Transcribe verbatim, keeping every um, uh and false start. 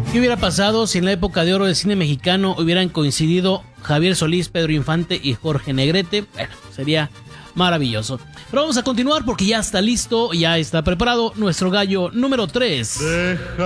¿Qué hubiera pasado si en la época de oro del cine mexicano hubieran coincidido Javier Solís, Pedro Infante y Jorge Negrete? Bueno, sería maravilloso. Pero vamos a continuar porque ya está listo, ya está preparado nuestro gallo número tres. Deja